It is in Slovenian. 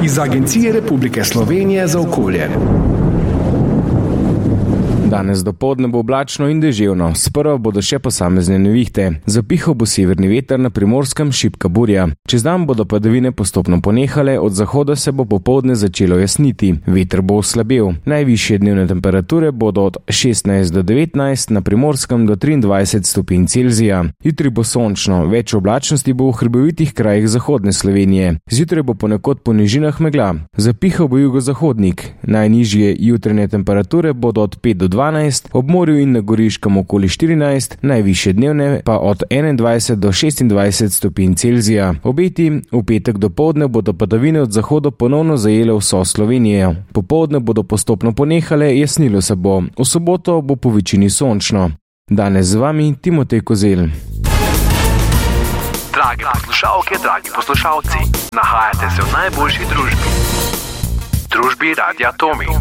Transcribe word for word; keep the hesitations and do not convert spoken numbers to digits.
iz Agencije Republike Slovenije za okolje. Danes dopoldne bo oblačno in deževno, sprva bodo še posamezne nevihte. Zapihal bo severni veter, na Primorskem šibka burja. Čez dan bodo padavine postopno ponehale, od zahoda se bo popoldne začelo jasniti. Veter bo oslabel. Najvišje dnevne temperature bodo od šestnajst do devetnajst, na Primorskem do triindvajset stopinj Celzija. Jutri bo sončno, več oblačnosti bo v hribovitih krajih zahodne Slovenije. Zjutraj bo ponekod po nižinah megla. Zapihal bo jugozahodnik. Najnižje jutranje temperature bodo od pet do dvanajst, ob morju in na Goriškem okoli štirinajst, najvišje dnevne pa od enaindvajset do šestindvajset stopinj Celzija. Obeti v petek dopoldne bodo padavine od zahoda ponovno zajele vso Slovenijo. Popoldne bodo postopno ponehale, jasnilo se bo. V soboto bo po večini sončno. Danes z vami Timotej Kozelj. Drage poslušalke, dragi poslušalci, nahajate se v najboljši družbi. Družbi Radia Tomi.